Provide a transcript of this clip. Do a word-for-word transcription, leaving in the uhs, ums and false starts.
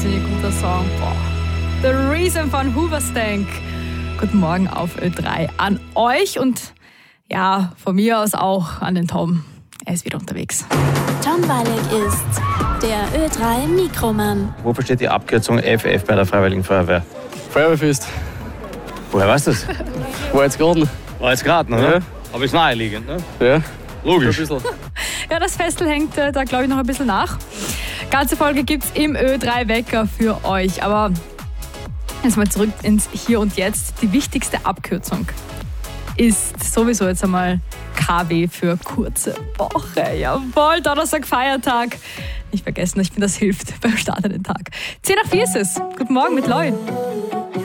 wahnsinnig guter Song. Boah. The Reason von Hoobastank. Guten Morgen auf Ö drei an euch und ja, von mir aus auch an den Tom. Er ist wieder unterwegs. Tom Wallig ist der Ö drei Mikroman. Wofür steht die Abkürzung F F bei der Freiwilligen Feuerwehr? Feuerwehrfest. Woher weißt du das? War jetzt gerade. War jetzt gerade, ne? Ja. Aber ist naheliegend, ne? Ja. Logisch. Ein bisschen. Ja, das Festel hängt äh, da, glaube ich, noch ein bisschen nach. Ganze Folge gibt's im Ö drei Wecker für euch. Aber jetzt mal zurück ins Hier und Jetzt. Die wichtigste Abkürzung ist sowieso jetzt einmal K W für kurze Woche. Jawohl, Donnerstag, Feiertag. Nicht vergessen, ich finde, das hilft beim Start in den Tag. zehn nach vier ist es. Guten Morgen mit Loi.